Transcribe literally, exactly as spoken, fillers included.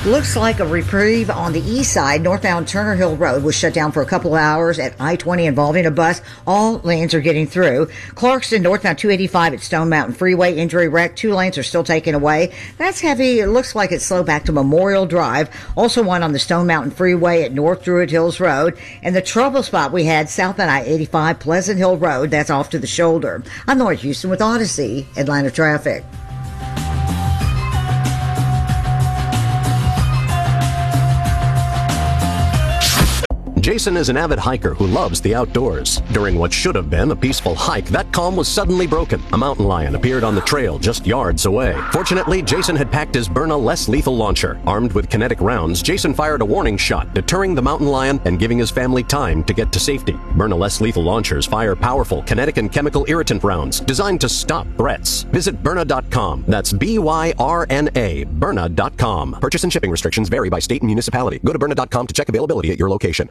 Looks like a reprieve on the east side. Northbound Turner Hill Road was shut down for a couple of hours at I twenty involving a bus. All lanes are getting through. Clarkston, northbound two eighty-five at Stone Mountain Freeway. Injury wreck. Two lanes are still taken away. That's heavy. It looks like it's slow back to Memorial Drive. Also one on the Stone Mountain Freeway at North Druid Hills Road. And the trouble spot we had southbound I eighty-five Pleasant Hill Road. That's off to the shoulder. I'm Lori Houston with Odyssey, Atlanta traffic. Jason is an avid hiker who loves the outdoors. During what should have been a peaceful hike, that calm was suddenly broken. A mountain lion appeared on the trail just yards away. Fortunately, Jason had packed his Byrna less lethal launcher. Armed with kinetic rounds, Jason fired a warning shot, deterring the mountain lion and giving his family time to get to safety. Byrna less lethal launchers fire powerful kinetic and chemical irritant rounds designed to stop threats. Visit Byrna dot com. That's B Y R N A, Byrna dot com. Purchase and shipping restrictions vary by state and municipality. Go to Byrna dot com to check availability at your location.